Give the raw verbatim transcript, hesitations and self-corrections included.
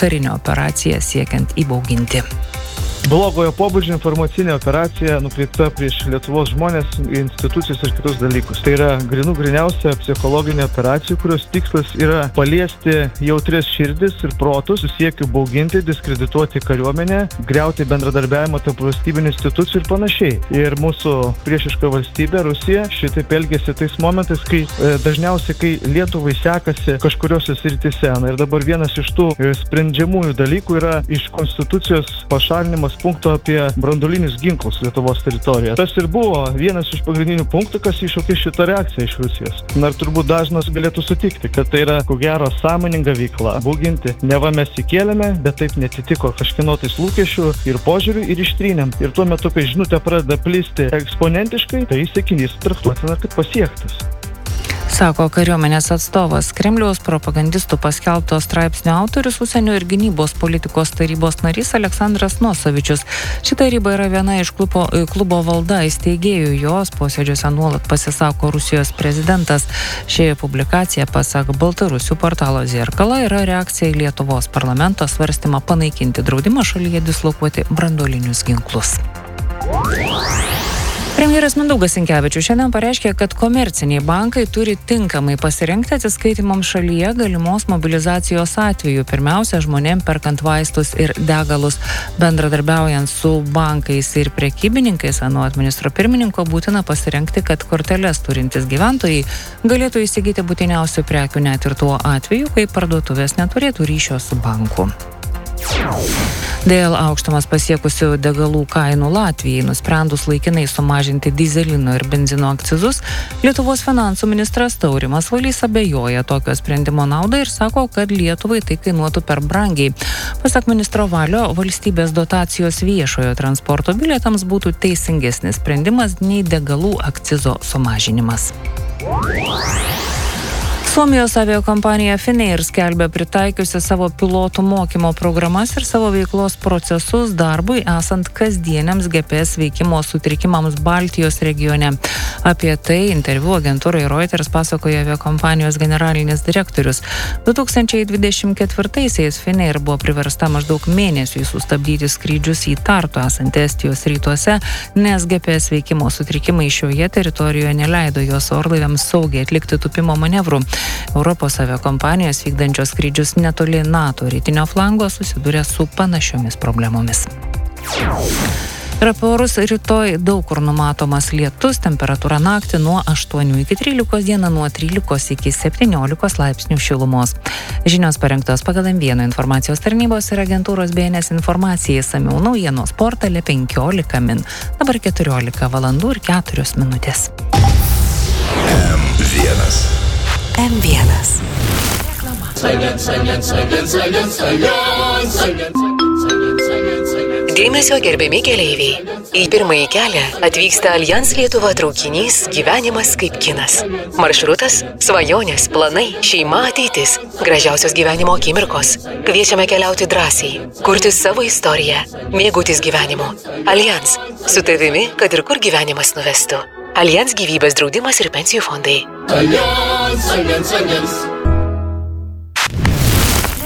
karinę operaciją siekiant įbauginti. Blogojo pobūdžio informacinė operacija nukreipta prieš Lietuvos žmonės, institucijas ir kitus dalykus. Tai yra grinų griniausia psichologinė operacija, kurios tikslas yra paliesti jautrias širdis ir protus, su siekiu bauginti, diskredituoti kariuomenę, griauti bendradarbiavimą tarp valstybinių institucijų ir panašiai. Ir mūsų priešiška valstybė, Rusija, šitaip elgėsi tais momentais, kai e, dažniausiai, kai Lietuvai sekasi kažkuriuose srityse. Na ir dabar vienas iš tų e, sprendžiamųjų dalykų yra iš konstitucijos pašalinimas punkto apie branduolinius ginklus Lietuvos teritorijoje. Tas ir buvo vienas iš pagrindinių punktų, kas iššaukė šitą reakciją iš Rusijos. Na ir turbūt dažnas galėtų sutikti, kad tai yra, ko gero, sąmoninga veikla. Bauginti. Neva mes įkėlėme, bet taip netitiko kažkieno tais lūkesčių ir požiūrių ir ištrynėm. Ir tuo metu, kai žinutė pradeda plisti eksponentiškai, tai sakinys traktuotina kaip pasiektas. Sako kariuomenės atstovas. Kremliaus propagandistų paskelbto straipsnio autorius, užsienio ir gynybos politikos tarybos narys Aleksandras Nosovičius. Ši taryba yra viena iš klubo, klubo valda įsteigėjų. Jos posėdžiuose nuolat pasisako Rusijos prezidentas. Ši publikacija, pasak Baltarusių portalo Zerkala, yra reakcija į Lietuvos parlamento svarstymą panaikinti draudimą šalyje dislokuoti branduolinius ginklus. Premjeras Mindaugas Sinkevičius šiandien pareiškė, kad komerciniai bankai turi tinkamai pasirengti atsiskaitimams šalyje galimos mobilizacijos atveju. Pirmiausia, žmonėm perkant vaistus ir degalus. Bendradarbiaujant su bankais ir prekybininkais, anot ministro pirmininko, būtina pasirengti, kad korteles turintys gyventojai galėtų įsigyti būtiniausių prekių net ir tuo atveju, kai parduotuvės neturėtų ryšio su banku. Dėl aukštumas pasiekusių degalų kainų Latvijai nusprendus laikinai sumažinti dyzelino ir benzino akcizus, Lietuvos finansų ministras Taurimas Valys abejoja tokio sprendimo naudą ir sako, kad Lietuvai tai kainuotų per brangiai. Pasak ministro Valio, valstybės dotacijos viešojo transporto bilietams būtų teisingesnis sprendimas nei degalų akcizo sumažinimas. Suomijos aviakompanija Finnair skelbia pritaikiusi savo pilotų mokymo programas ir savo veiklos procesus darbui esant kasdieniams G P S veikimo sutrikimams Baltijos regione. Apie tai interviu agentūrai Reuters pasakoja aviakompanijos generalinis direktorius. du tūkstančiai dvidešimt ketvirtaisiais Finnair buvo priversta maždaug mėnesiui sustabdyti skrydžius į Tartu esant Estijos rytuose, nes G P S veikimo sutrikimai šioje teritorijoje neleido jos orlaiviams saugiai atlikti tūpimo manevrų. Europos aviakompanijos vykdančios skrydžius netoli NATO rytinio flango susidūrė su panašiomis problemomis. Ir apie orus rytoj daug kur numatomas lietus, temperatūra naktį nuo aštuonių iki trylikos, dieną nuo trylikos iki septyniolikos laipsnių šilumos. Žinios parengtos pagal M vienas informacijos tarnybos ir agentūros B N S informacijai, išsamiau naujienos portale penkiolika min. Dabar keturiolika valandų ir keturios minutės. M vienas. M vienas. Dėmesio gerbiami keleiviai. Į pirmąjį kelią atvyksta Allianz Lietuva traukinys Gyvenimas kaip kinas. Maršrutas – svajonės, planai, šeima, ateitis, gražiausios gyvenimo akimirkos. Kviečiame keliauti drąsiai, kurti savo istoriją, mėgautis gyvenimu. Allianz – su tavimi, kad ir kur gyvenimas nuvestų. Allianz gyvybės draudimas ir pensijų fondai. Allianz, Allianz, Allianz.